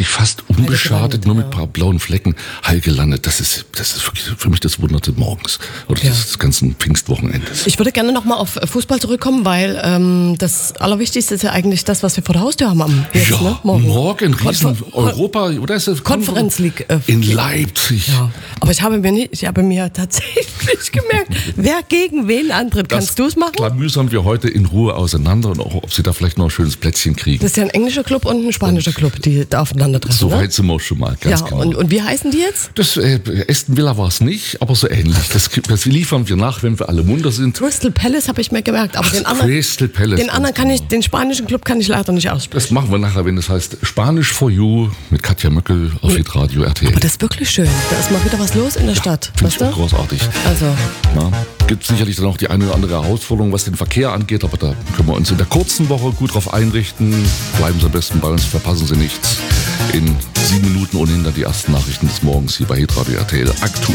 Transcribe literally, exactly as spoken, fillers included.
wirklich fast unbeschadet, gelandet, nur mit ja. ein paar blauen Flecken heil gelandet. Das ist, das ist wirklich für mich das Wunder des Morgens oder Ja. des ganzen Pfingstwochenendes. Ich würde gerne nochmal auf Fußball zurückkommen, weil ähm, das Allerwichtigste ist ja eigentlich das, was wir vor der Haustür haben am jetzt, Ja, ne? morgen, morgen riesen Konfer- Europa, oder ist es Conference League. Äh, in Leipzig. Ja, aber ich habe mir nicht, ich habe mir tatsächlich gemerkt, wer gegen wen antritt. Kannst du es machen? Klamüsern wir heute in Ruhe auseinander und auch, ob sie da vielleicht noch ein schönes Plätzchen kriegen. Das ist ja ein englischer Club und ein spanischer Club, die da aufeinandertreffen. So ne? weit sind wir schon mal, ganz Ja, genau. und, und wie heißen die jetzt? Das äh, Aston Villa war es nicht, aber so ähnlich. Das, das liefern wir nach, wenn wir alle munter sind. Crystal Palace habe ich mir gemerkt, aber Ach, den anderen, Crystal Palace, den anderen ganz kann ich, genau. den spanischen Club kann ich leider nicht aussprechen. Das machen wir nachher, wenn es heißt Spanisch for You mit Katja Möckel auf Hitradio R T L. Aber das ist wirklich schön. Da ist mal wieder was los in der Stadt. Finde ich Weißt auch du? großartig. Also, Ja, gibt sicherlich dann auch die eine oder andere Herausforderung, was den Verkehr angeht, aber da können wir uns in der kurzen Woche gut drauf einrichten. Bleiben Sie am besten bei uns, verpassen Sie nichts. In sieben Minuten ohnehin dann die ersten Nachrichten des Morgens hier bei Hitradio R T L aktuell.